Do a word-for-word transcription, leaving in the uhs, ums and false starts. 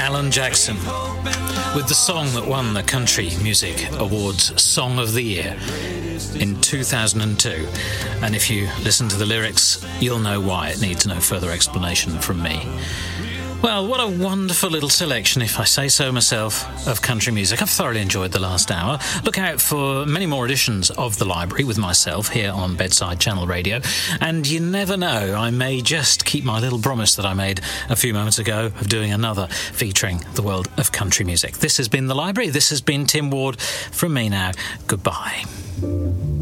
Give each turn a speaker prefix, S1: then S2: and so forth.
S1: Alan Jackson, with the song that won the Country Music Awards Song of the Year in two thousand two. And if you listen to the lyrics, you'll know why. It needs no further explanation from me. Well, what a wonderful little selection, if I say so myself, of country music. I've thoroughly enjoyed the last hour. Look out for many more editions of The Library with myself here on Bedside Channel Radio. And you never know, I may just keep my little promise that I made a few moments ago of doing another featuring the world of country music. This has been The Library. This has been Tim Ward. From me now, goodbye.